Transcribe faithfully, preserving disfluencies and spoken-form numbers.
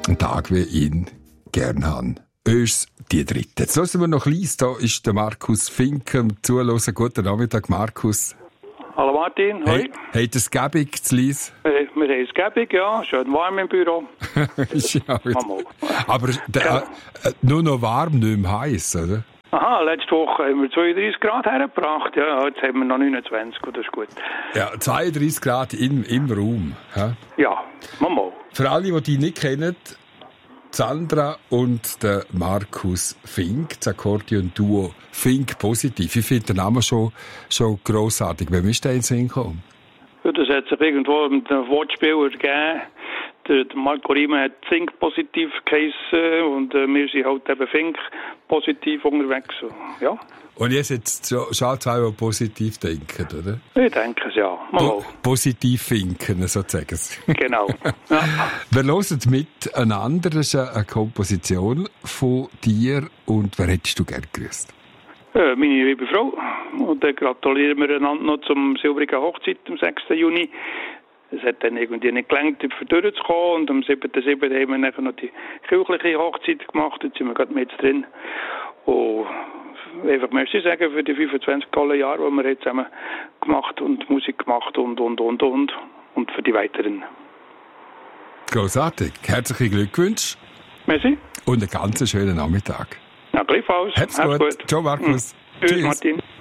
Ein Tag, wie ich ihn gerne habe. Uns die dritte. Jetzt hören wir noch ein bisschen. Da ist der Markus Fink am Zuhören. Guten Nachmittag, Markus. Hallo Martin, hoi. Hey, hat es gäbig zu Lies? Wir, wir haben es gäbig, ja. Schön warm im Büro. Ja, aber der, äh, nur noch warm, nicht mehr heiß, oder? Aha, letzte Woche haben wir zweiunddreißig Grad hergebracht. Ja, jetzt haben wir noch neunundzwanzig, das ist gut. Ja, zweiunddreißig Grad im, im Raum. Ja, ja mal. Für alle, die die nicht kennen, Sandra und der Markus Fink, das Akkordeon-Duo Fink Positiv. Ich finde den Namen schon, schon grossartig. Wem ist der in den Sinn gekommen? Ja, das hat sich irgendwo mit einem Wortspieler gegeben. Der, der Marco Riemann hat Fink Positiv geheissen und äh, wir sind halt eben Fink Positiv unterwegs. Ja. Und ihr jetzt schon, schon zwei, die positiv denken, oder? Ich denke es, ja. Po- positiv finken, sozusagen. Genau. Ja. Wir hören miteinander. Das ist eine Komposition von dir. Und wer hättest du gerne gegrüßt? Äh, meine liebe Frau. Und dann gratulieren wir einander noch zum silbrigen Hochzeit am sechsten Juni. Es hat dann irgendwie nicht gelangt, für durchzukommen. Und am siebten siebten haben wir dann noch die kirchliche Hochzeit gemacht. Jetzt sind wir gerade mit drin. Und einfach möchte ich sagen, für die fünfundzwanzig tollen Jahre, die wir jetzt zusammen gemacht und Musik gemacht und, und, und, und. Und für die weiteren. Grossartig. Herzlichen Glückwunsch. Merci. Und einen ganz schönen Nachmittag. Ja, gleichfalls. Hab's gut. gut. Ciao, Markus. Hm. Tschüss, Martin.